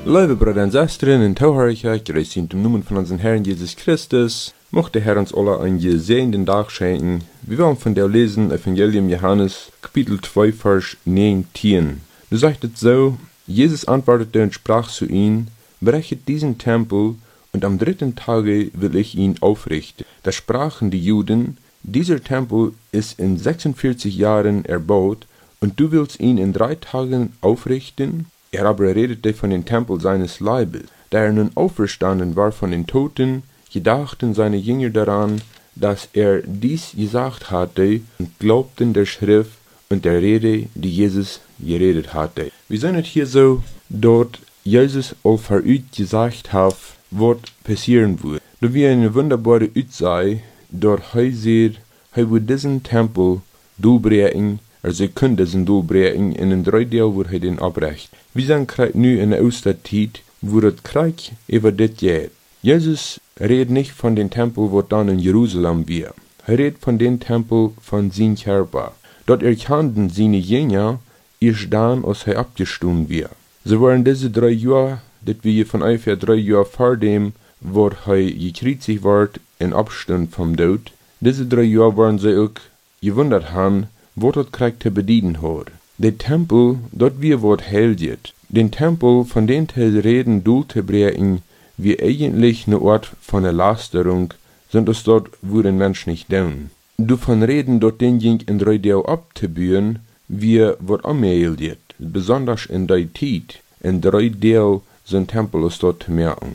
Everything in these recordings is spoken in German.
Liebe Brüder und Schwestern, in Tauharicha, grüß ihn im Namen von unserem Herrn Jesus Christus, mochte der Herr uns alle einen gesegneten Tag schenken. Wir wollen von der lesen, Evangelium Johannes, Kapitel 2, Vers 19. Da sagt es so: Jesus antwortete und sprach zu ihnen: Brechet diesen Tempel, und am dritten Tage will ich ihn aufrichten. Da sprachen die Juden: Dieser Tempel ist in 46 Jahren erbaut, und du willst ihn in 3 Tagen aufrichten? Er aber redete von dem Tempel seines Leibes. Da er nun auferstanden war von den Toten, gedachten seine Jünger daran, dass er dies gesagt hatte, und glaubten der Schrift und der Rede, die Jesus geredet hatte. Wir sehen es hier so, dort Jesus all vorüt gesagt hat, was passieren wird. Da wir eine wunderbare sei, dort heißt wird diesen Tempel durchbringen, also können diesen durchbringen in den 3 Tagen, wo den abrecht. Wir sind gerade nu in der Osterzeit, wo das Krieg über das geht. Jesus redet nicht von dem Tempel, wo dann in Jerusalem wird. Er redet von dem Tempel von seinem Körper. Dort erkannten seine Jünger erst dann, als er abgestunden wird. So waren diese 3 Jahre, das wir von ungefähr 3 Jahren vor dem, wo er gekreuzigt wird, in Abstand vom Tod. Diese 3 Jahre waren sie auch gewundert haben, wo das Krieg zu bedienen hat. Der Tempel, dort wir wird heiligt. Den Tempel, von dem zu reden, durchzubringen, wie eigentlich eine Ort von Erlasterung, sind es dort, wo den Mensch nicht tun. Davon reden, dort den Jing in 3 Tagen abzubühen, wie wird angehielt. Besonders in der Zeit, in 3 Tagen sind Tempel ist dort zu merken.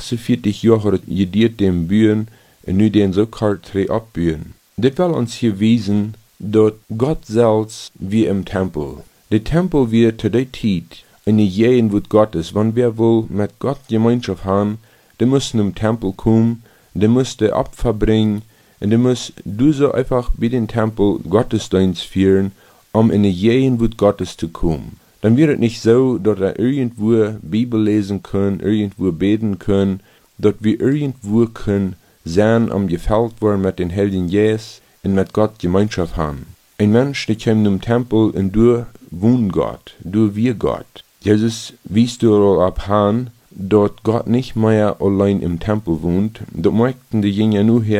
46 Jahre gedient dem Bühen, und nu den so kalt abbühen. Das will uns hier wiesen, dort Gott selbst wie im Tempel. Der Tempel wird zu der Zeit eine Gegend, wo Gott ist. Wenn wir wohl mit Gott Gemeinschaft haben, der muss im Tempel kommen, der muss der Opfer bringen, und der muss du so einfach bei den Tempel Gottesdienst führen, um in eine Gegend, wo Gott ist, zu kommen. Dann wird es nicht so, dass wir irgendwo Bibel lesen können, irgendwo beten können, dass wir irgendwo können sein, gefällt worden mit den Heiligen Jesus und mit Gott Gemeinschaft haben. Ein Mensch, der kommt im Tempel und du wohnt Gott, du wir Gott. Jesus wies du ab han, dort Gott nicht mehr allein im Tempel wohnt, dort möchten die Jünger nur her